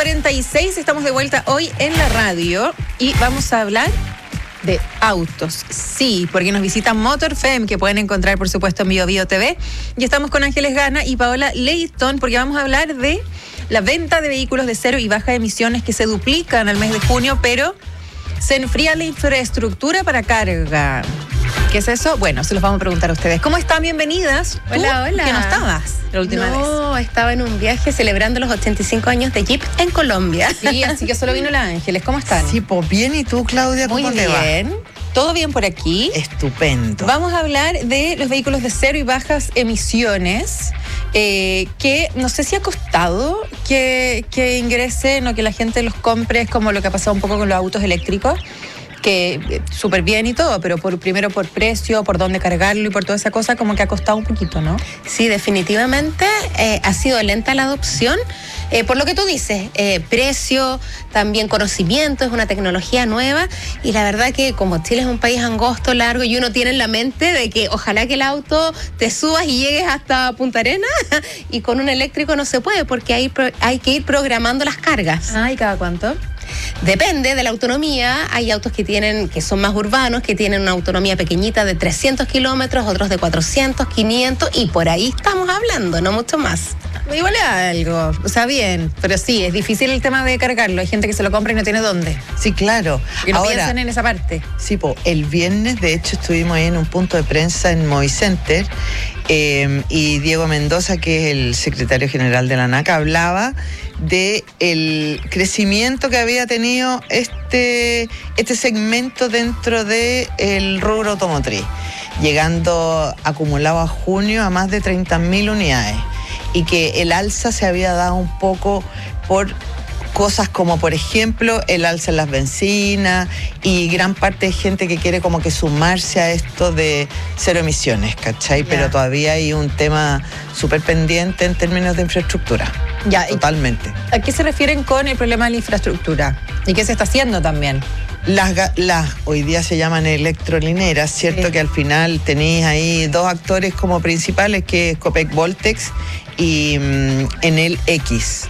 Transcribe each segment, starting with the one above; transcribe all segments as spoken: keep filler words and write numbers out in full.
cuarenta y seis, estamos de vuelta hoy en la radio y vamos a hablar de autos. Sí, porque nos visitan MotorFem, que pueden encontrar, por supuesto, en Bio Bio T V. Y estamos con Ángeles Gana y Paola Leighton, porque vamos a hablar de la venta de vehículos de cero y baja emisiones que se duplican al mes de junio, pero se enfría la infraestructura para carga. ¿Qué es eso? Bueno, se los vamos a preguntar a ustedes. ¿Cómo están? Bienvenidas. Hola, ¿Tú? hola. ¿Que no estabas la última no, vez? No, estaba en un viaje celebrando los ochenta y cinco años de Jeep en Colombia. Sí, así que solo vino la Ángeles. ¿Cómo están? Sí, pues bien. ¿Y tú, Claudia, cómo Muy te va? bien. ¿Todo bien por aquí? Estupendo. Vamos a hablar de los vehículos de cero y bajas emisiones, eh, que no sé si ha costado que, que ingresen o que la gente los compre, es como lo que ha pasado un poco con los autos eléctricos, que eh, súper bien y todo, pero por primero por precio, por dónde cargarlo y por toda esa cosa, como que ha costado un poquito, ¿no? Sí, definitivamente eh, ha sido lenta la adopción, eh, por lo que tú dices, eh, precio, también conocimiento, es una tecnología nueva y la verdad que como Chile es un país angosto, largo y uno tiene en la mente de que ojalá que el auto te subas y llegues hasta Punta Arenas y con un eléctrico no se puede porque hay, hay que ir programando las cargas. Ah, ¿y cada cuánto? Depende de la autonomía, hay autos que tienen, que son más urbanos, que tienen una autonomía pequeñita de trescientos kilómetros, otros de cuatrocientos, quinientos y por ahí estamos hablando, no mucho más. Igual es algo, o sea, bien, pero sí, es difícil el tema de cargarlo, hay gente que se lo compra y no tiene dónde. Sí, claro. Que no Ahora, piensan en esa parte. Sí, pues el viernes, de hecho, estuvimos ahí en un punto de prensa en Movicenter eh, y Diego Mendoza, que es el secretario general de la ANAC, hablaba de el crecimiento que había tenido este, este segmento dentro del rubro automotriz, llegando acumulado a junio a más de treinta mil unidades, y que el alza se había dado un poco por cosas como, por ejemplo, el alza en las bencinas y gran parte de gente que quiere como que sumarse a esto de cero emisiones, ¿cachai? Yeah. Pero todavía hay un tema súper pendiente en términos de infraestructura. Ya, totalmente. ¿A qué se refieren con el problema de la infraestructura? ¿Y qué se está haciendo también? Las, las hoy día se llaman electrolineras, ¿cierto? Sí. Que al final tenéis ahí dos actores como principales, que es Copec Voltex y um, Enel X.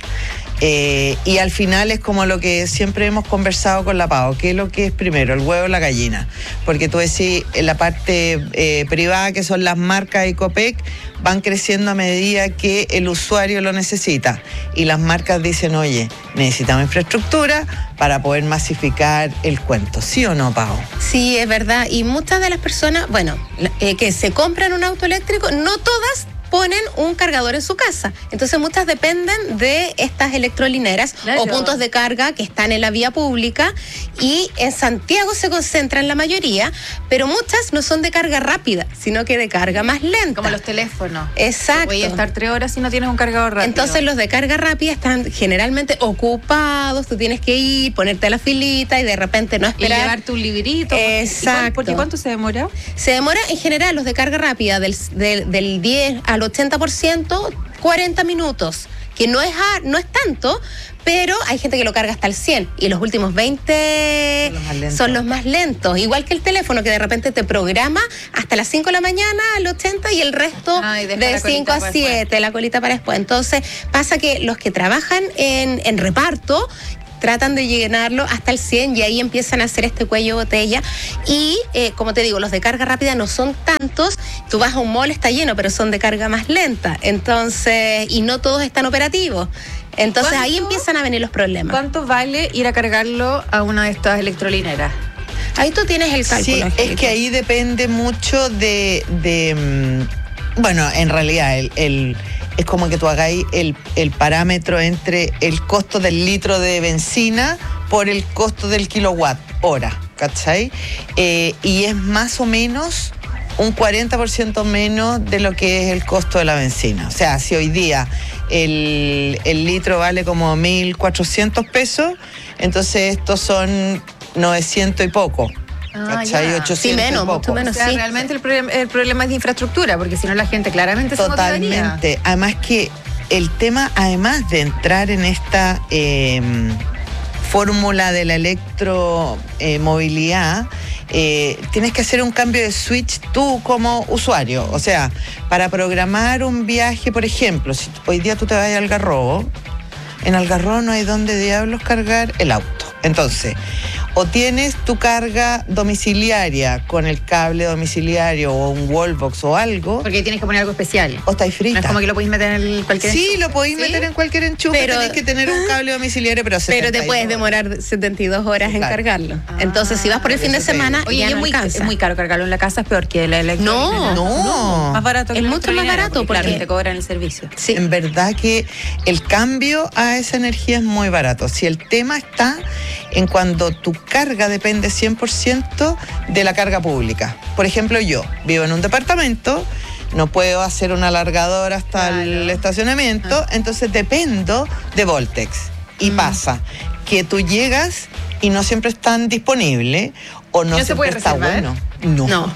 Eh, y al final es como lo que siempre hemos conversado con la Pau, ¿qué es lo que es primero, el huevo o la gallina? Porque tú decís, en la parte eh, privada, que son las marcas y Copec, van creciendo a medida que el usuario lo necesita. Y las marcas dicen, oye, necesitamos infraestructura para poder masificar el cuento. ¿Sí o no, Pau? Sí, es verdad. Y muchas de las personas, bueno, eh, que se compran un auto eléctrico, no todas ponen un cargador en su casa. Entonces muchas dependen de estas electrolineras, claro, o puntos de carga que están en la vía pública, y en Santiago se concentran la mayoría, pero muchas no son de carga rápida, sino que de carga más lenta. Como los teléfonos. Exacto. Voy a estar tres horas si no tienes un cargador rápido. Entonces los de carga rápida están generalmente ocupados, tú tienes que ir, ponerte a la filita y de repente no esperar. Y llevarte un librito. Exacto. ¿Por qué cuánto se demora? Se demora en general los de carga rápida del, del, del diez al ochenta por ciento, cuarenta minutos, que no es, a, no es tanto, pero hay gente que lo carga hasta el cien y los últimos veinte son los, son los más lentos, igual que el teléfono que de repente te programa hasta las cinco de la mañana al ochenta y el resto Ay, de cinco a siete, la colita para después. Entonces pasa que los que trabajan en, en reparto tratan de llenarlo hasta el cien y ahí empiezan a hacer este cuello de botella. Y, eh, como te digo, los de carga rápida no son tantos. Tú vas a un mall, está lleno, pero son de carga más lenta. Entonces, y no todos están operativos. Entonces, ahí empiezan a venir los problemas. ¿Cuánto vale ir a cargarlo a una de estas electrolineras? Ahí tú tienes el cálculo. Sí, Angélica. Es que ahí depende mucho de... de bueno, en realidad, el... el es como que tú hagáis el, el parámetro entre el costo del litro de benzina por el costo del kilowatt hora, ¿cachai? Eh, y es más o menos un cuarenta por ciento menos de lo que es el costo de la benzina. O sea, si hoy día el, el litro vale como mil cuatrocientos pesos, entonces estos son novecientos y poco. Ah, ochocientos sí, menos, mucho menos, o sea, sí. Realmente el problema, el problema es de infraestructura, porque si no la gente claramente se motivaría. Totalmente. Además que el tema, además de entrar en esta eh, fórmula de la electromovilidad, eh, tienes que hacer un cambio de switch tú como usuario. O sea, para programar un viaje, por ejemplo, si hoy día tú te vas al Algarrobo, En Algarrobo no hay dónde diablos cargar el auto. Entonces, o tienes tu carga domiciliaria con el cable domiciliario o un wallbox o algo, porque tienes que poner algo especial. O estáis frita. No es como que lo podéis meter en el cualquier Sí, enchufe. lo podéis ¿Sí? meter en cualquier enchufe, Pero- tenéis que tener un cable domiciliario, pero Pero te puedes setenta y dos. demorar setenta y dos horas en Claro. cargarlo. Ah, Entonces, si vas por el fin de eso te digo. semana, Oye, ya y es no muy, alcanza. es muy caro cargarlo en la casa, es peor que la electrolinera. No, No. Más barato que Es la mucho más electrolinera, barato, claro, porque- te cobran el servicio. Sí. En verdad que el cambio a esa energía es muy barato. Si el tema está en cuando tu carga depende cien por ciento de la carga pública. Por ejemplo, yo vivo en un departamento, no puedo hacer un alargador hasta Claro. el estacionamiento, entonces dependo de Voltex. Y Mm. pasa que tú llegas y no siempre están disponibles o no, ¿No se siempre puede está reservar? bueno. No. No.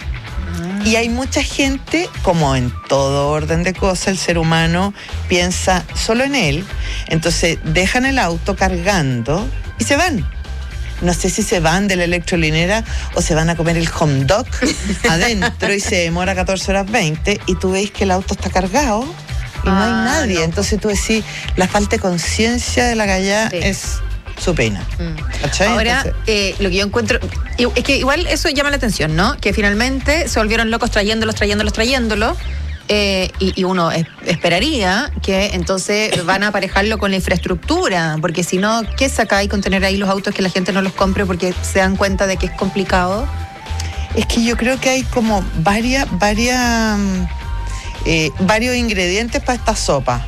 Y hay mucha gente, como en todo orden de cosas, el ser humano piensa solo en él, entonces dejan el auto cargando y se van. No sé si se van de la electrolinera o se van a comer el hot dog adentro y se demora catorce horas veinte y tú ves que el auto está cargado y no hay Ah, nadie. no. Entonces tú decís, la falta de conciencia de la gallá Sí. es su pena. ¿Cachai? Ahora, Entonces, eh, lo que yo encuentro, y- es que igual eso llama la atención, ¿no? Que finalmente se volvieron locos trayéndolos, trayéndolos, trayéndolos. eh, y, y uno es- esperaría que entonces van a aparejarlo con la infraestructura, porque si no, ¿qué sacáis con tener ahí los autos que la gente no los compre porque se dan cuenta de que es complicado? Es que yo creo que hay como varias, varias, mm, eh, varios ingredientes para esta sopa.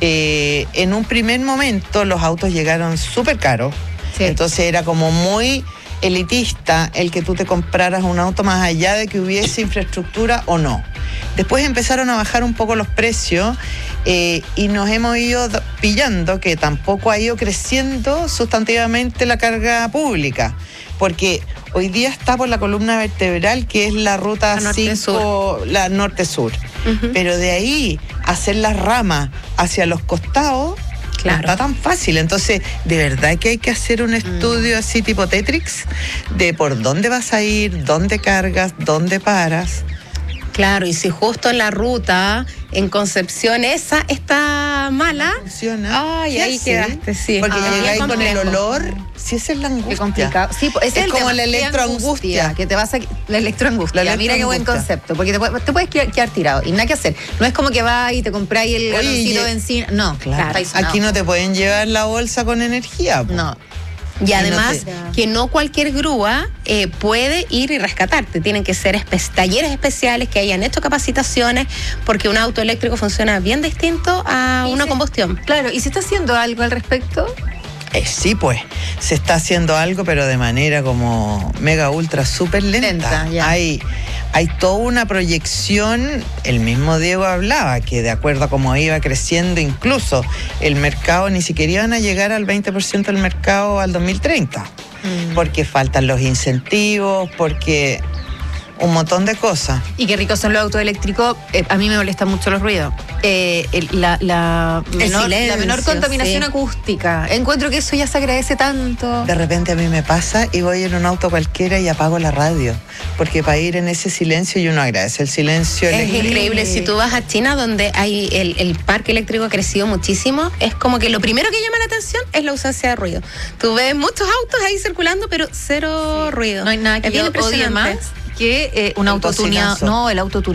Eh, en un primer momento los autos llegaron súper caros, Sí. entonces era como muy elitista el que tú te compraras un auto más allá de que hubiese infraestructura o no. Después empezaron a bajar un poco los precios eh, y nos hemos ido d- pillando que tampoco ha ido creciendo sustantivamente la carga pública, porque hoy día está por la columna vertebral que es la ruta La cinco, la norte-sur, Ujú. pero de ahí hacer las ramas hacia los costados Claro. no está tan fácil. Entonces, de verdad que hay que hacer un estudio así tipo Tetrix de por dónde vas a ir, dónde cargas, dónde paras. Claro, y si justo en la ruta, en Concepción, esa está mala. Funciona. Ay, ¿Qué ahí haces? quedaste, sí. Porque Ah, llegáis bien con el complejo. olor, si esa es la angustia. Qué complicado. Sí, pues, ese Es el como tema, la qué electroangustia. Que te vas a, la electroangustia. La Mira qué buen electroangustia. concepto. Porque te, puede- te puedes quedar, quedar tirado y nada que hacer. No es como que vas y te compráis el Oye, galoncito y- de benzina. No, Claro. estáis sonados. Aquí no te pueden llevar la bolsa con energía. po. No. Y además no te- que no cualquier grúa eh, puede ir y rescatarte. Tienen que ser espe- talleres especiales que hayan hecho capacitaciones, porque un auto eléctrico funciona bien distinto a Y una se- combustión. Claro, ¿y se está haciendo algo al respecto? Eh, sí, pues, se está haciendo algo, pero de manera como mega ultra súper lenta. Lenta, ya. Hay, hay toda una proyección, el mismo Diego hablaba, que de acuerdo a cómo iba creciendo incluso el mercado, ni siquiera iban a llegar al veinte por ciento del mercado al dos mil treinta, porque faltan los incentivos, porque un montón de cosas. Y qué ricos son los autos eléctricos. Eh, a mí me molestan mucho los ruidos. Eh, el- la, la, menor, silencio, la menor contaminación sí. acústica. Encuentro que eso ya se agradece tanto. De repente a mí me pasa y voy en un auto cualquiera y apago la radio, porque para ir en ese silencio y uno agradece el silencio. Es eléctrico. increíble. Si tú vas a China, donde hay el, el parque eléctrico ha crecido muchísimo, es como que lo primero que llama la atención es la ausencia de ruido. Tú ves muchos autos ahí circulando, pero cero ruido. No hay nada que Es bien yo odie más impresionante. que eh, un El auto tuneado. bocinazo. No, el auto